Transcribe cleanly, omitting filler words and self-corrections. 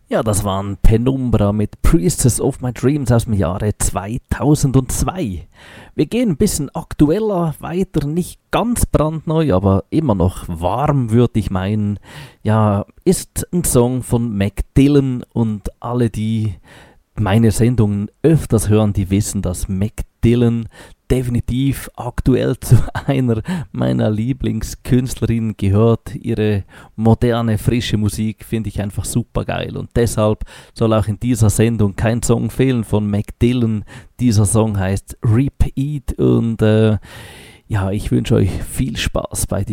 Ja, das waren Penumbra mit Priestess of My Dreams aus dem Jahre 2002. Wir gehen ein bisschen aktueller weiter, nicht ganz brandneu, aber immer noch warm, würde ich meinen. Ja, ist ein Song von Mac Dillon und alle, die meine Sendungen öfters hören, die wissen, dass Mac Dillon definitiv aktuell zu einer meiner Lieblingskünstlerinnen gehört. Ihre moderne, frische Musik finde ich einfach super geil und deshalb soll auch in dieser Sendung kein Song fehlen von Mac Dillon. Dieser Song heißt Repeat und ja, ich wünsche euch viel Spaß bei